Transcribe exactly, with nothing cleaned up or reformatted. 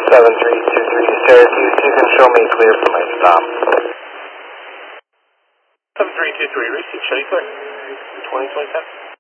seven three two three Syracuse, you can show me clear for my stop. seven three two three, receive, show you clear. twenty twenty-seven.